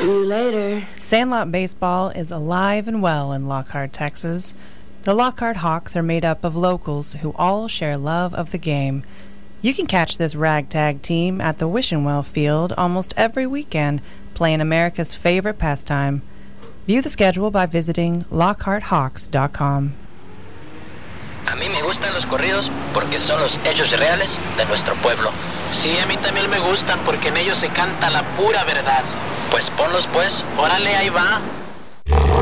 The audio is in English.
See you later. Sandlot Baseball is alive and well in Lockhart, Texas. The Lockhart Hawks are made up of locals who all share love of the game. You can catch this ragtag team at the Wishenwell Field almost every weekend, playing America's favorite pastime. View the schedule by visiting LockhartHawks.com. A mí me gustan los corridos porque son los hechos reales de nuestro pueblo. Sí, a mí también me gustan porque en ellos se canta la pura verdad. Pues ponlos pues, Órale, ahí va.